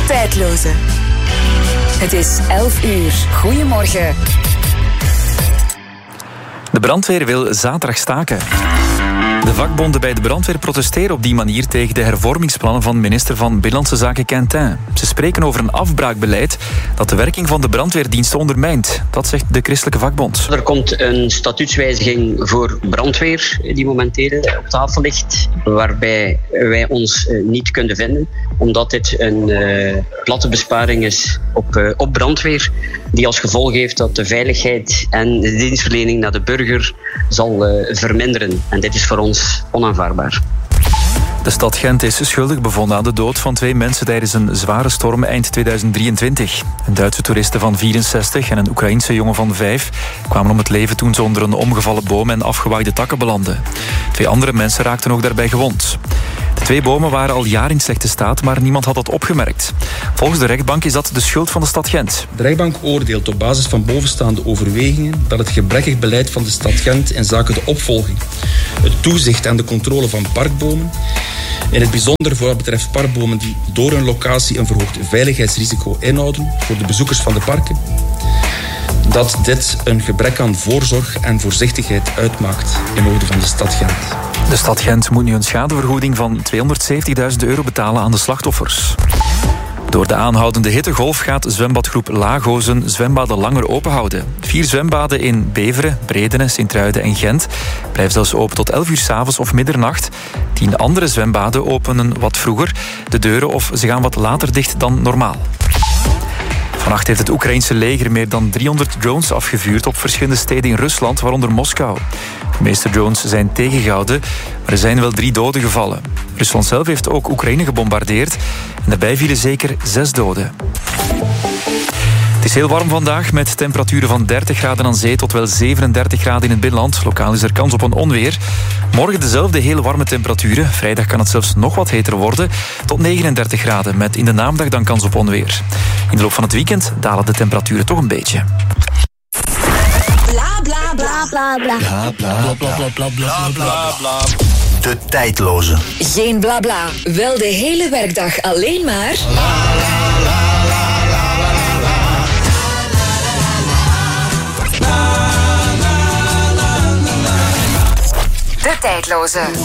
Tijdloze. Het is 11 uur. Goedemorgen. De brandweer wil zaterdag staken. De vakbonden bij de brandweer protesteren op die manier tegen de hervormingsplannen van minister van Binnenlandse Zaken Quentin. Ze spreken over een afbraakbeleid dat de werking van de brandweerdiensten ondermijnt. Dat zegt de christelijke vakbond. Er komt een statuutswijziging voor brandweer die momenteel op tafel ligt, waarbij wij ons niet kunnen vinden, omdat dit een platte besparing is op brandweer, die als gevolg heeft dat de veiligheid en de dienstverlening naar de burger zal verminderen. En dit is voor ons onaanvaardbaar. De stad Gent is schuldig bevonden aan de dood van 2 mensen tijdens een zware storm eind 2023. Een Duitse toeriste van 64 en een Oekraïense jongen van 5 kwamen om het leven toen ze onder een omgevallen boom en afgewaaide takken belanden. 2 andere mensen raakten ook daarbij gewond. De 2 bomen waren al jaren in slechte staat, maar niemand had dat opgemerkt. Volgens de rechtbank is dat de schuld van de stad Gent. De rechtbank oordeelt op basis van bovenstaande overwegingen dat het gebrekkig beleid van de stad Gent in zaken de opvolging, het toezicht en de controle van parkbomen, in het bijzonder voor wat betreft parkbomen die door hun locatie een verhoogd veiligheidsrisico inhouden voor de bezoekers van de parken, dat dit een gebrek aan voorzorg en voorzichtigheid uitmaakt in orde van de stad Gent. De stad Gent moet nu een schadevergoeding van €270.000 betalen aan de slachtoffers. Door de aanhoudende hittegolf gaat zwembadgroep Lagozen zwembaden langer openhouden. 4 zwembaden in Beveren, Bredene, Sint-Truiden en Gent blijven zelfs open tot 11 uur 's avonds of middernacht. 10 andere zwembaden openen wat vroeger de deuren of ze gaan wat later dicht dan normaal. Vannacht heeft het Oekraïense leger meer dan 300 drones afgevuurd op verschillende steden in Rusland, waaronder Moskou. De meeste drones zijn tegengehouden, maar er zijn wel 3 doden gevallen. Rusland zelf heeft ook Oekraïne gebombardeerd en daarbij vielen zeker 6 doden. Het is heel warm vandaag met temperaturen van 30 graden aan zee tot wel 37 graden in het binnenland. Lokaal is er kans op een onweer. Morgen dezelfde heel warme temperaturen. Vrijdag kan het zelfs nog wat heter worden, tot 39 graden, met in de namiddag dan kans op onweer. In de loop van het weekend dalen de temperaturen toch een beetje. Bla bla bla bla bla. Bla bla bla bla bla bla bla bla. De tijdloze. Geen bla bla. Wel de hele werkdag alleen maar. De tijdloze.